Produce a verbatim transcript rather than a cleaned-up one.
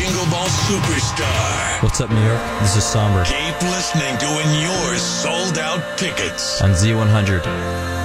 Jingle Ball Superstar. What's up, New York? This is Somber Keep listening to win your sold-out tickets on Z one hundred.